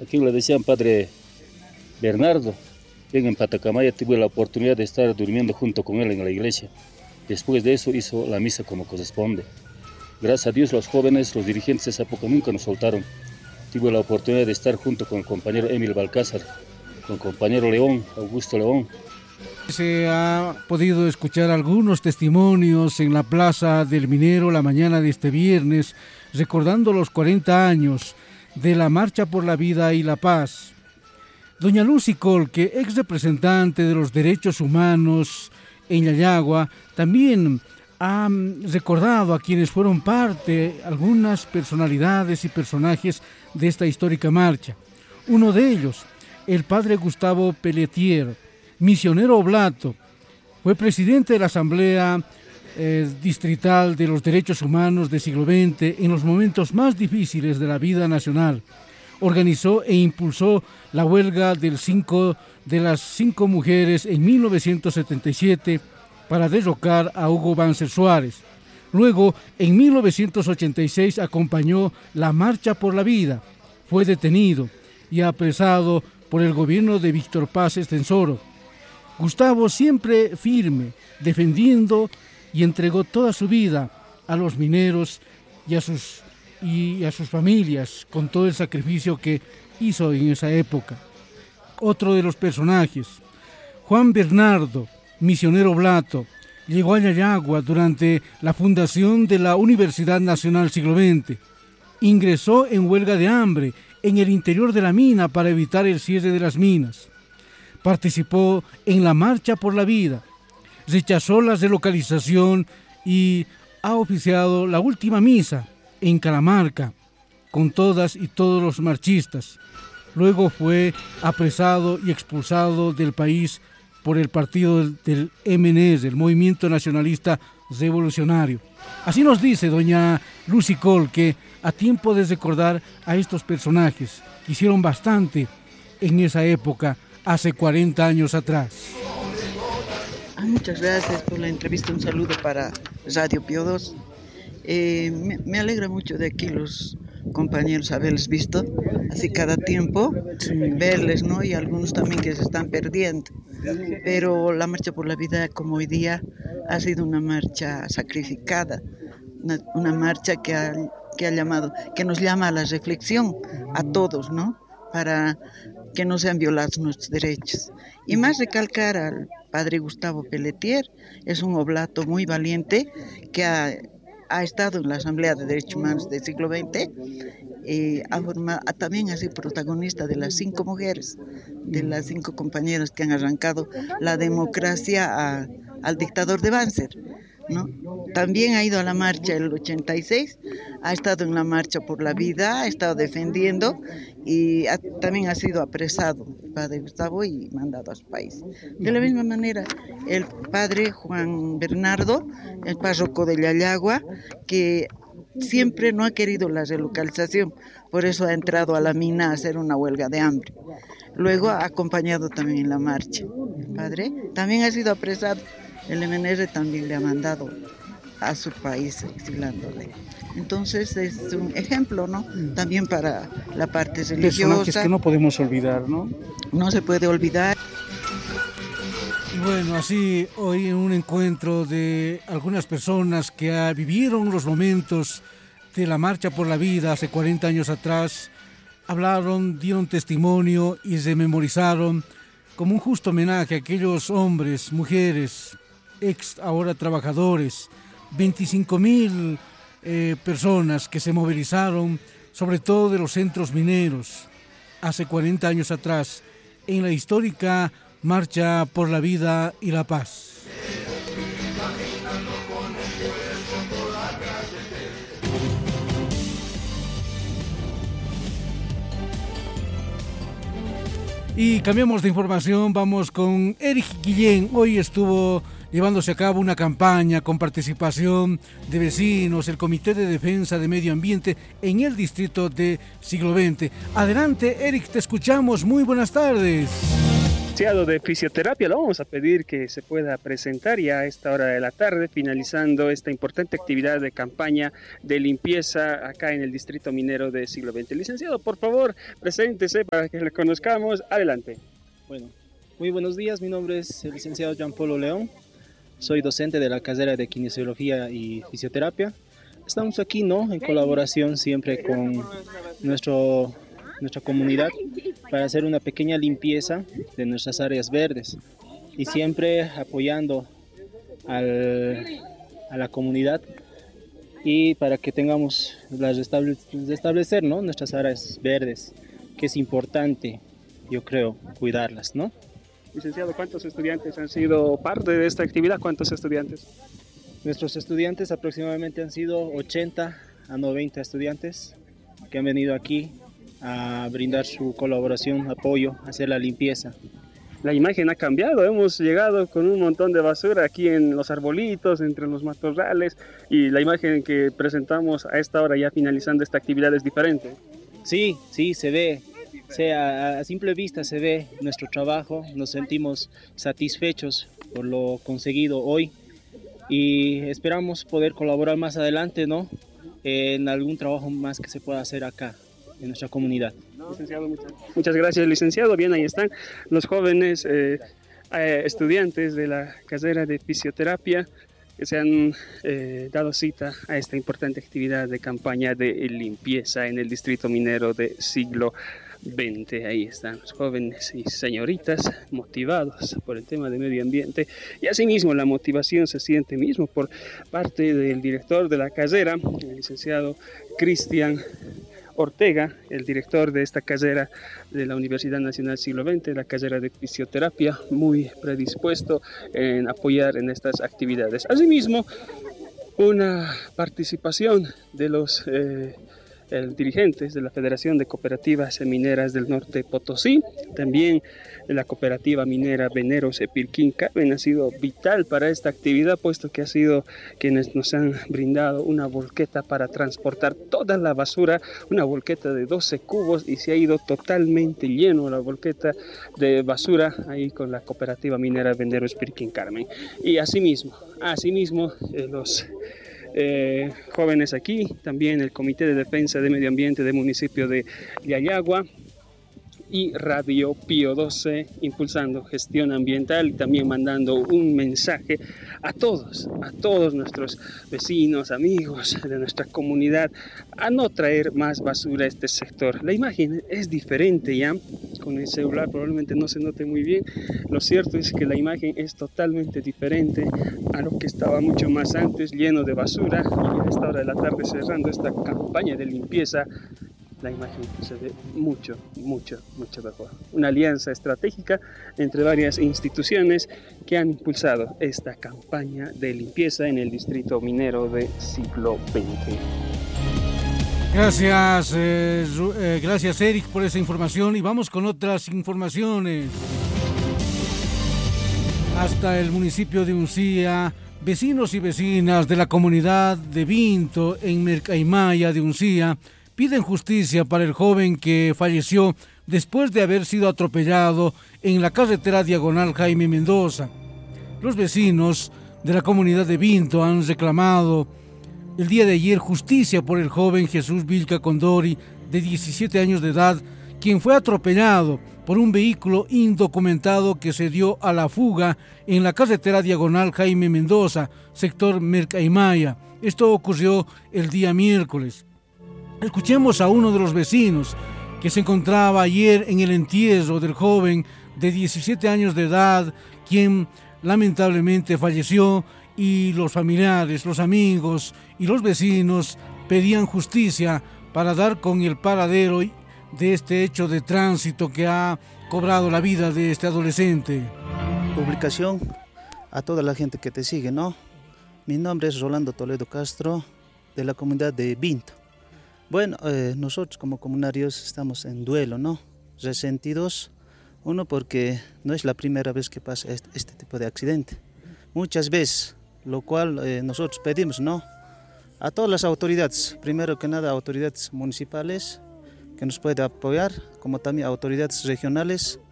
Aquí le decían Padre Bernardo. En Patacamaya tuve la oportunidad de estar durmiendo junto con él en la iglesia. Después de eso hizo la misa como corresponde. Gracias a Dios los jóvenes, los dirigentes de esa época nunca nos soltaron. Tuve la oportunidad de estar junto con el compañero Emil Balcázar, con el compañero León, Augusto León. Se ha podido escuchar algunos testimonios en la Plaza del Minero la mañana de este viernes, recordando los 40 años de la Marcha por la Vida y la Paz. Doña Lucy Colque, ex representante de los derechos humanos en Yayagua, también ha recordado a quienes fueron parte, algunas personalidades y personajes de esta histórica marcha. Uno de ellos, el padre Gustavo Pelletier, misionero oblato, fue presidente de la Asamblea Distrital de los Derechos Humanos del siglo XX en los momentos más difíciles de la vida nacional. Organizó e impulsó la huelga de las 5 mujeres en 1977 para derrocar a Hugo Banzer Suárez. Luego, en 1986, acompañó la Marcha por la Vida. Fue detenido y apresado por el gobierno de Víctor Paz Estenssoro. Gustavo, siempre firme, defendiendo y entregó toda su vida a los mineros y a sus familias, con todo el sacrificio que hizo en esa época. Otro de los personajes, Juan Bernardo, misionero oblato, llegó a Yayagua durante la fundación de la Universidad Nacional Siglo XX. Ingresó en huelga de hambre en el interior de la mina para evitar el cierre de las minas. Participó en la Marcha por la Vida, rechazó la relocalización y ha oficiado la última misa en Calamarca con todas y todos los marchistas. Luego fue apresado y expulsado del país por el partido del MNS, el Movimiento Nacionalista Revolucionario. Así nos dice doña Lucy Colque, a tiempo de recordar a estos personajes que hicieron bastante en esa época, hace 40 años atrás. Muchas gracias por la entrevista, un saludo para Radio Pío 2. Me alegra mucho de aquí los compañeros haberles visto, así cada tiempo, verles, ¿no? Y algunos también que se están perdiendo. Pero la Marcha por la Vida, como hoy día, ha sido una marcha sacrificada, una marcha que nos llama a la reflexión a todos, ¿no? Para que no sean violados nuestros derechos. Y más recalcar al padre Gustavo Pelletier, es un oblato muy valiente que ha estado en la Asamblea de Derechos Humanos del siglo XX y también ha sido protagonista de las 5 mujeres, de las 5 compañeras que han arrancado la democracia al dictador de Banzer, ¿no? También ha ido a la marcha el 86, ha estado en la Marcha por la Vida, ha estado defendiendo y también ha sido apresado el padre Gustavo y mandado a su país. De la misma manera, el padre Juan Bernardo, el párroco de Yayagua, que siempre no ha querido la relocalización, por eso ha entrado a la mina a hacer una huelga de hambre. Luego ha acompañado también en la marcha. El padre también ha sido apresado. El MNR también le ha mandado a su país exilándole. Entonces es un ejemplo, ¿no? También para la parte religiosa. Personajes que no podemos olvidar, ¿no? No se puede olvidar. Y bueno, así hoy en un encuentro de algunas personas que vivieron los momentos de la Marcha por la Vida hace 40 años atrás, hablaron, dieron testimonio y rememorizaron como un justo homenaje a aquellos hombres, mujeres, ahora trabajadores, 25,000 personas que se movilizaron, sobre todo de los centros mineros, hace 40 años atrás, en la histórica Marcha por la Vida y la Paz. Y cambiamos de información, vamos con Eric Guillén. Hoy estuvo llevándose a cabo una campaña con participación de vecinos, el Comité de Defensa de Medio Ambiente en el distrito de Siglo XX. Adelante, Eric, te escuchamos. Muy buenas tardes. licenciado de fisioterapia, lo vamos a pedir que se pueda presentar ya a esta hora de la tarde, finalizando esta importante actividad de campaña de limpieza acá en el distrito minero de Siglo XX. Licenciado, por favor, preséntese para que le conozcamos. Adelante. Bueno, muy buenos días, mi nombre es el licenciado Jean Polo León, soy docente de la carrera de kinesiología y fisioterapia. Estamos aquí, ¿no?, en colaboración siempre con nuestra comunidad para hacer una pequeña limpieza de nuestras áreas verdes y siempre apoyando a la comunidad y para que tengamos restablecer, ¿no?, nuestras áreas verdes, que es importante, yo creo, cuidarlas, ¿no? Licenciado, ¿cuántos estudiantes han sido parte de esta actividad? ¿Cuántos estudiantes? Nuestros estudiantes aproximadamente han sido 80 a 90 estudiantes que han venido aquí a brindar su colaboración, apoyo, a hacer la limpieza. La imagen ha cambiado, hemos llegado con un montón de basura aquí en los arbolitos, entre los matorrales, y la imagen que presentamos a esta hora ya finalizando esta actividad es diferente. Sí, se ve. A simple vista se ve nuestro trabajo, nos sentimos satisfechos por lo conseguido hoy y esperamos poder colaborar más adelante, ¿no?, en algún trabajo más que se pueda hacer acá en nuestra comunidad. Licenciado, muchas gracias, licenciado. Bien, ahí están los jóvenes estudiantes de la carrera de fisioterapia que se han dado cita a esta importante actividad de campaña de limpieza en el distrito minero de Siglo XX. Ahí están los jóvenes y señoritas motivados por el tema de medio ambiente, y asimismo la motivación se siente mismo por parte del director de la carrera, el licenciado Cristian Ortega, el director de esta carrera de la Universidad Nacional Siglo XX, la carrera de fisioterapia, muy predispuesto en apoyar en estas actividades. Asimismo, una participación de los dirigentes de la Federación de Cooperativas Mineras del Norte Potosí, también de la cooperativa minera Veneros Epirquín Carmen, ha sido vital para esta actividad, puesto que ha sido quienes nos han brindado una volqueta para transportar toda la basura, una volqueta de 12 cubos, y se ha ido totalmente lleno la volqueta de basura ahí con la cooperativa minera Veneros Epirquín Carmen. Y asimismo los jóvenes aquí, también el Comité de Defensa de Medio Ambiente del municipio de Yayagua y Radio Pío 12, impulsando gestión ambiental y también mandando un mensaje a todos nuestros vecinos, amigos de nuestra comunidad, a no traer más basura a este sector. La imagen es diferente ya, con el celular probablemente no se note muy bien. Lo cierto es que la imagen es totalmente diferente a lo que estaba mucho más antes, lleno de basura, y a esta hora de la tarde cerrando esta campaña de limpieza, la imagen se ve mucho mejor. Una alianza estratégica entre varias instituciones que han impulsado esta campaña de limpieza en el distrito minero de Siglo XX. Gracias Eric por esa información, y vamos con otras informaciones. Hasta el municipio de Uncía, vecinos y vecinas de la comunidad de Vinto en Mercaimaya de Uncía piden justicia para el joven que falleció después de haber sido atropellado en la carretera diagonal Jaime Mendoza. Los vecinos de la comunidad de Vinto han reclamado el día de ayer justicia por el joven Jesús Vilca Condori, de 17 años de edad, quien fue atropellado por un vehículo indocumentado que se dio a la fuga en la carretera diagonal Jaime Mendoza, sector Mercaimaya. Esto ocurrió el día miércoles. Escuchemos a uno de los vecinos que se encontraba ayer en el entierro del joven de 17 años de edad, quien lamentablemente falleció, y los familiares, los amigos y los vecinos pedían justicia para dar con el paradero de este hecho de tránsito que ha cobrado la vida de este adolescente. Publicación a toda la gente que te sigue, ¿no? Mi nombre es Rolando Toledo Castro, de la comunidad de Vinto. Bueno, nosotros como comunarios estamos en duelo, ¿no? Resentidos, uno porque no es la primera vez que pasa este tipo de accidente. Muchas veces, lo cual nosotros pedimos, ¿no?, a todas las autoridades, primero que nada autoridades municipales que nos pueden apoyar, como también autoridades regionales,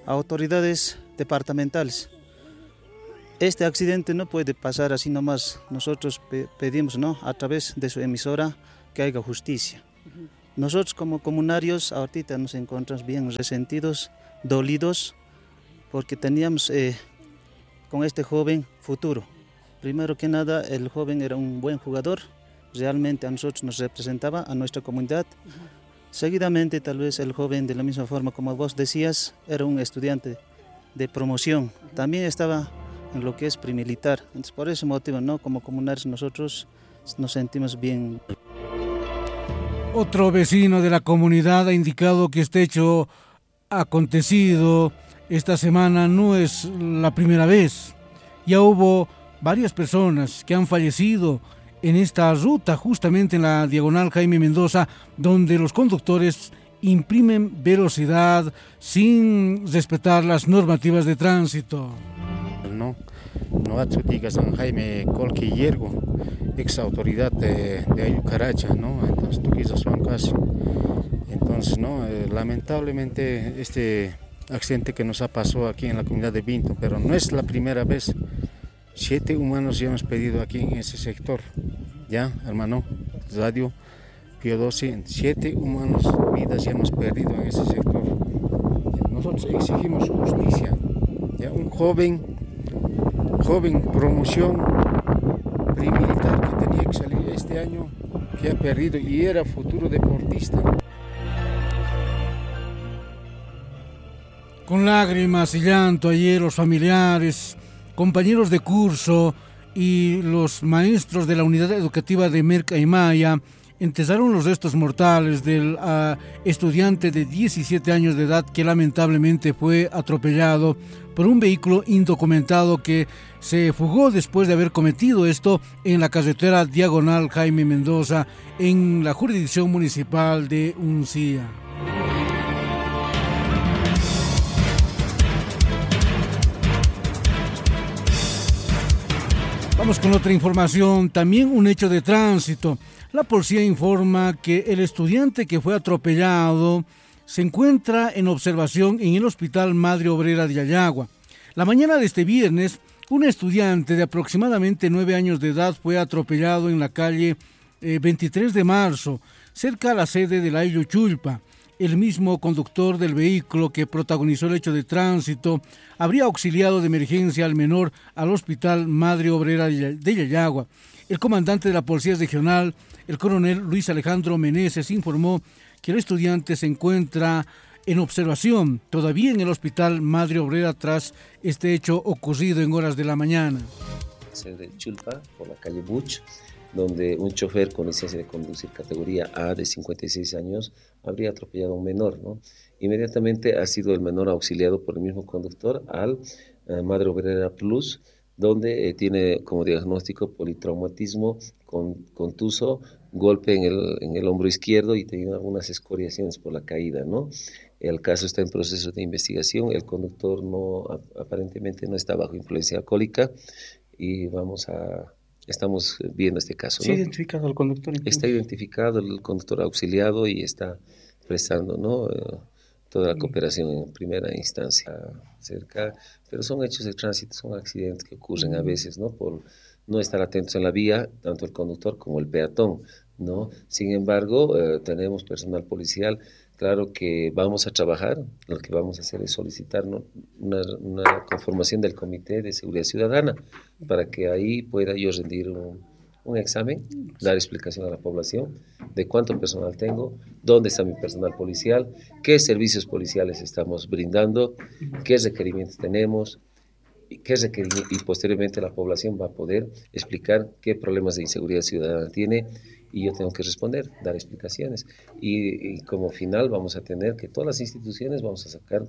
a autoridades departamentales. Este accidente no puede pasar así nomás. Nosotros pedimos, ¿no?, a través de su emisora, que haya justicia. Nosotros como comunarios ahorita nos encontramos bien resentidos, dolidos, porque teníamos con este joven futuro. Primero que nada, el joven era un buen jugador, realmente a nosotros nos representaba, a nuestra comunidad. Seguidamente, tal vez el joven, de la misma forma como vos decías, era un estudiante de promoción. También estaba en lo que es premilitar. Entonces, por ese motivo, ¿no?, como comunarios nosotros nos sentimos bien. Otro vecino de la comunidad ha indicado que este hecho acontecido esta semana no es la primera vez. Ya hubo varias personas que han fallecido en esta ruta, justamente en la diagonal Jaime Mendoza, donde los conductores imprimen velocidad sin respetar las normativas de tránsito. No digas San Jaime Colque Hiergo, ex autoridad de Ayucaracha, ¿no? Entonces tú quizás son casi. Entonces, ¿no? Lamentablemente este accidente que nos ha pasado aquí en la comunidad de Binto, pero no es la primera vez. 7 humanos ya hemos perdido aquí en ese sector, ya, hermano, Radio Pío 12, 7 humanos, vidas ya hemos perdido en ese sector. Nosotros exigimos justicia, ya, un joven promoción premilitar que tenía que salir este año, que ha perdido y era futuro deportista. Con lágrimas y llanto ayer los familiares, compañeros de curso y los maestros de la unidad educativa de Merca y Maya enterraron los restos mortales del estudiante de 17 años de edad que lamentablemente fue atropellado por un vehículo indocumentado que se fugó después de haber cometido esto en la carretera diagonal Jaime Mendoza en la jurisdicción municipal de Uncía. Vamos con otra información, también un hecho de tránsito. La policía informa que el estudiante que fue atropellado se encuentra en observación en el Hospital Madre Obrera de Yayagua. La mañana de este viernes, un estudiante de aproximadamente 9 años de edad fue atropellado en la calle 23 de marzo, cerca a la sede de la Chulpa. El mismo conductor del vehículo que protagonizó el hecho de tránsito habría auxiliado de emergencia al menor al Hospital Madre Obrera de Yayagua. El comandante de la Policía Regional, el coronel Luis Alejandro Meneses, informó que el estudiante se encuentra en observación todavía en el Hospital Madre Obrera tras este hecho ocurrido en horas de la mañana. De Chulpa, por la calle Buch, donde un chofer con licencia de conducir categoría A de 56 años habría atropellado a un menor, ¿no? Inmediatamente ha sido el menor auxiliado por el mismo conductor al Madre Obrera Plus, donde tiene como diagnóstico politraumatismo contuso, golpe en el hombro izquierdo y tiene algunas escoriaciones por la caída, ¿no? El caso está en proceso de investigación, el conductor aparentemente no está bajo influencia alcohólica y estamos viendo este caso, ¿no? ¿Sí identificado el conductor? Está identificado el conductor auxiliado y está prestando, ¿no?, toda la cooperación en primera instancia cerca, pero son hechos de tránsito, son accidentes que ocurren a veces, ¿no?, por no estar atentos en la vía, tanto el conductor como el peatón, ¿no? Sin embargo, tenemos personal policial. Claro que vamos a trabajar, lo que vamos a hacer es solicitar, ¿no?, una conformación del Comité de Seguridad Ciudadana para que ahí pueda yo rendir un examen, dar explicación a la población de cuánto personal tengo, dónde está mi personal policial, qué servicios policiales estamos brindando, qué requerimientos tenemos, y posteriormente la población va a poder explicar qué problemas de inseguridad ciudadana tiene y yo tengo que responder, dar explicaciones. Y como final vamos a tener que todas las instituciones vamos a sacar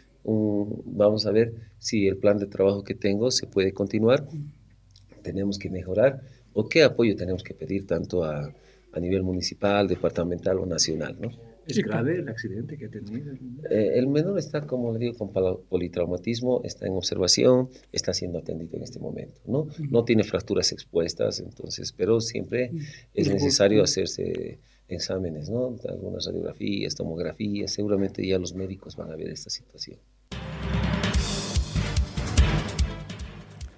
vamos a ver si el plan de trabajo que tengo se puede continuar, tenemos que mejorar o qué apoyo tenemos que pedir tanto a nivel municipal, departamental o nacional, ¿no? ¿Es grave el accidente que ha tenido? El menor está, como le digo, con politraumatismo, está en observación, está siendo atendido en este momento, ¿no? No tiene fracturas expuestas, entonces, pero siempre es necesario hacerse exámenes, ¿no? Algunas radiografías, tomografías, seguramente ya los médicos van a ver esta situación.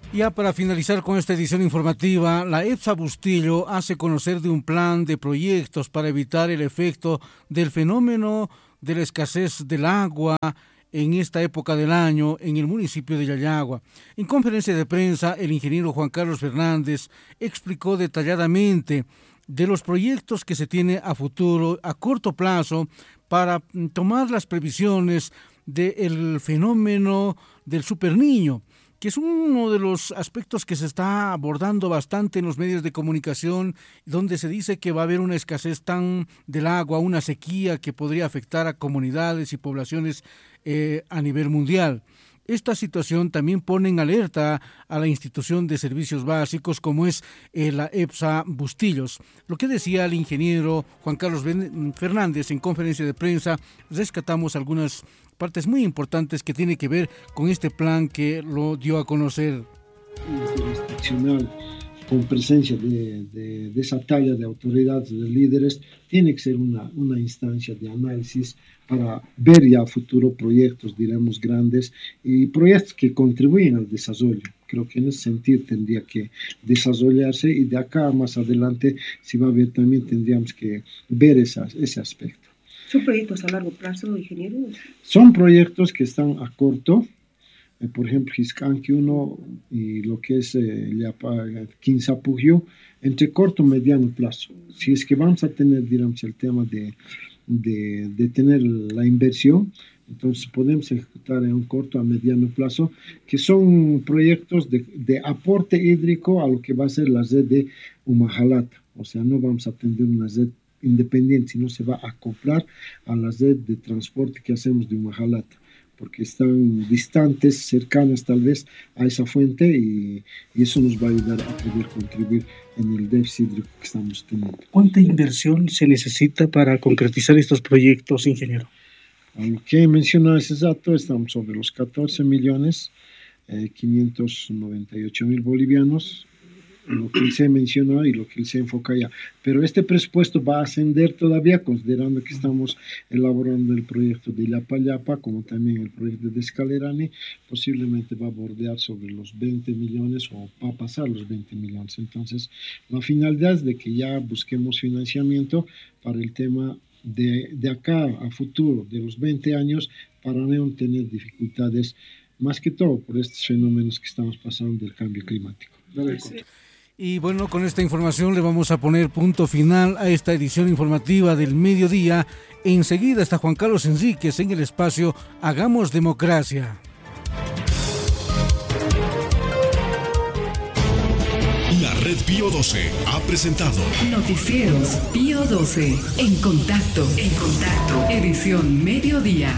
Ya para finalizar con esta edición informativa, la EPSA Bustillo hace conocer de un plan de proyectos para evitar el efecto del fenómeno de la escasez del agua en esta época del año en el municipio de Yayagua. En conferencia de prensa, el ingeniero Juan Carlos Fernández explicó detalladamente de los proyectos que se tiene a futuro, a corto plazo, para tomar las previsiones del fenómeno del superniño, que es uno de los aspectos que se está abordando bastante en los medios de comunicación, donde se dice que va a haber una escasez tan del agua, una sequía que podría afectar a comunidades y poblaciones a nivel mundial. Esta situación también pone en alerta a la institución de servicios básicos como es la EPSA Bustillos. Lo que decía el ingeniero Juan Carlos Fernández en conferencia de prensa, rescatamos algunas partes muy importantes que tiene que ver con este plan que lo dio a conocer. Interinstitucional, con presencia de esa talla de autoridades, de líderes, tiene que ser una instancia de análisis para ver ya a futuro proyectos, diremos, grandes y proyectos que contribuyen al desarrollo. Creo que en ese sentido tendría que desarrollarse y de acá más adelante, si va a haber, también tendríamos que ver ese aspecto. ¿Son proyectos a largo plazo, ingeniero? Son proyectos que están a corto, por ejemplo, Hiscanqui 1 y lo que es Quinzapugio, entre corto y mediano plazo. Si es que vamos a tener, digamos, el tema de tener la inversión, entonces podemos ejecutar en un corto a mediano plazo, que son proyectos de aporte hídrico a lo que va a ser la red de Humajalata. O sea, no vamos a tener una red independiente, sino se va a acoplar a la red de transporte que hacemos de Humajalata, porque están distantes, cercanas tal vez a esa fuente y eso nos va a ayudar a poder contribuir en el déficit hídrico que estamos teniendo. ¿Cuánta inversión se necesita para concretizar estos proyectos, ingeniero? A lo que he mencionado ese dato, estamos sobre los 14 millones 598 mil bolivianos, lo que se mencionó y lo que se enfoca ya. Pero este presupuesto va a ascender todavía, considerando que estamos elaborando el proyecto de Yapayapa, como también el proyecto de Escalerani, posiblemente va a bordear sobre los 20 millones o va a pasar los 20 millones. Entonces, la finalidad es de que ya busquemos financiamiento para el tema de acá a futuro, de los 20 años, para no tener dificultades, más que todo por estos fenómenos que estamos pasando del cambio climático. Y bueno, con esta información le vamos a poner punto final a esta edición informativa del mediodía. Enseguida está Juan Carlos Enríquez en el espacio Hagamos Democracia. La Red Pío 12 ha presentado Noticieros Pío 12 en contacto, edición mediodía.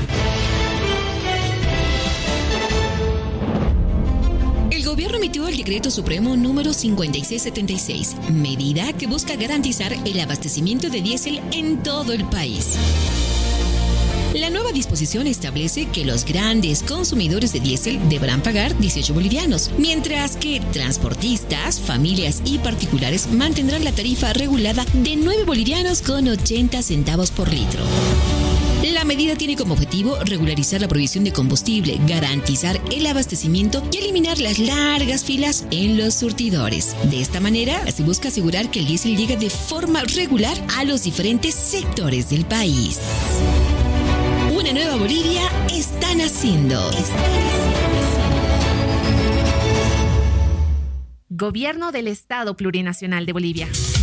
El gobierno emitió el decreto supremo número 5676, medida que busca garantizar el abastecimiento de diésel en todo el país. La nueva disposición establece que los grandes consumidores de diésel deberán pagar 18 bolivianos, mientras que transportistas, familias y particulares mantendrán la tarifa regulada de 9 bolivianos con 80 centavos por litro. La medida tiene como objetivo regularizar la provisión de combustible, garantizar el abastecimiento y eliminar las largas filas en los surtidores. De esta manera, se busca asegurar que el diésel llegue de forma regular a los diferentes sectores del país. Una nueva Bolivia está naciendo. Gobierno del Estado Plurinacional de Bolivia.